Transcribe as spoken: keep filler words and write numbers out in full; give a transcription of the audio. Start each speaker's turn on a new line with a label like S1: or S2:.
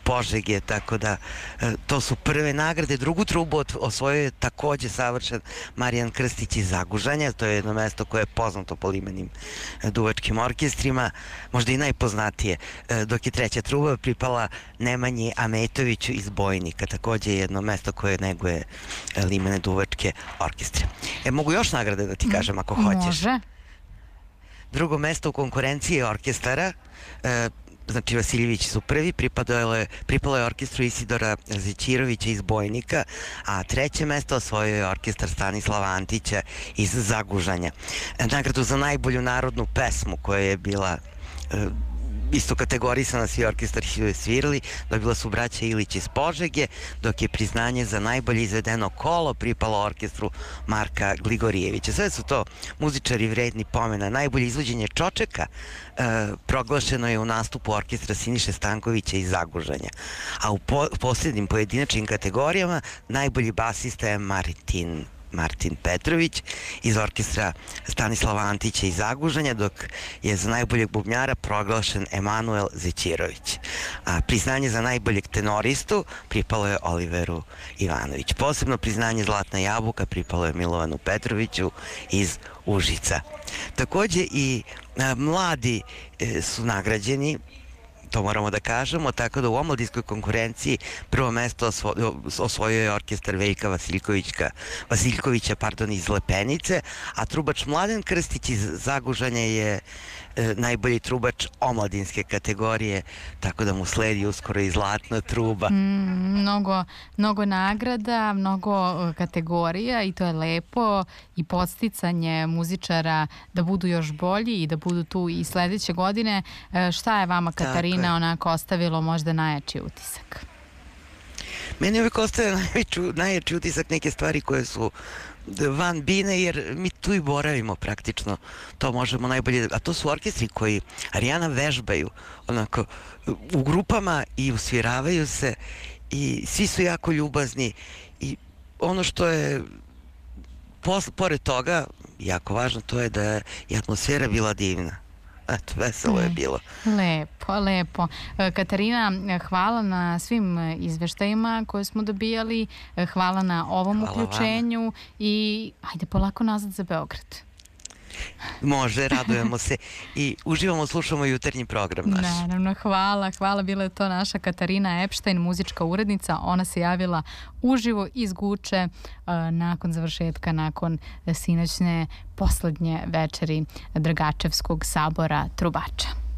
S1: Požege, tako da to su prve nagrade. Drugu trubu osvojio je takođe savršen Marijan Krstić iz Zagužanja, to je jedno mesto koje je poznato po limenim duvačkim orkestrima, možda i najpoznatije, dok je treća truba pripala Nemanji Ametoviću iz Bojnika, takođe jedno mesto koje neguje limene duvačke orkestre. E, mogu još nagrade da ti kažem ako hoćeš?
S2: Može.
S1: Drugo mesto u konkurenciji orkestara, znači Vasiljevići su prvi, pripalo je, pripalo je orkestru Isidora Zećirovića iz Bojnika, a treće mesto osvojio je orkestar Stanislava Antića iz Zagužanja. Nagradu za najbolju narodnu pesmu koja je bila isto kategorisana, svi orkestar su je svirali, dobila su braća Ilić iz Požege, dok je priznanje za najbolje izvedeno kolo pripalo orkestru Marka Gligorijevića. Sve su to muzičari vredni pomena. Najbolje izvođenje Čočeka e, proglašeno je u nastupu orkestra Siniše Stankovića iz Zagužanja. A u po, posljednjim pojedinačnim kategorijama najbolji basista je Martin Martin Petrović iz orkestra Stanislava Antića iz Zagužanja, dok je za najboljeg bubnjara proglašen Emanuel Zećirović. A priznanje za najboljeg tenoristu pripalo je Oliveru Ivanović. Posebno priznanje Zlatna jabuka pripalo je Milovanu Petroviću iz Užica. Takođe i a, mladi e, su nagrađeni, to moramo da kažemo, tako da u omladinskoj konkurenciji prvo mesto osvojio, osvojio je orkestar Veljka Vasiljkovića, Vasiljkovića pardon, iz Lepenice, a trubač Mladen Krstić iz Zagužanja je e, najbolji trubač omladinske kategorije, tako da mu sledi uskoro i zlatna truba.
S2: Mm, mnogo, mnogo nagrada, mnogo kategorija i to je lepo i podsticanje muzičara da budu još bolji i da budu tu i sledeće godine. E, šta je vama, Katarina, onako ostavilo možda najjači utisak?
S1: Meni uvijek ostaje najjači, najjači utisak neke stvari koje su van bine, jer mi tu i boravimo praktično, to možemo najbolje, a to su orkestri koji Arijana vežbaju onako u grupama i usviravaju se i svi su jako ljubazni i ono što je pos, pored toga jako važno, to je da je i atmosfera bila divna. Eto, veselo je bilo.
S2: Lepo, lepo. Katarina, hvala na svim izveštajima koje smo dobijali, hvala na ovom hvala uključenju vama. I ajde polako nazad za Beograd.
S1: Može, radujemo se i uživamo, slušamo jutarnji program naš.
S2: Naravno, hvala, hvala. Bila je to naša Katarina Epštajn, muzička urednica. Ona se javila uživo iz Guče uh, nakon završetka, nakon sinoćne poslednje večeri Dragačevskog sabora trubača.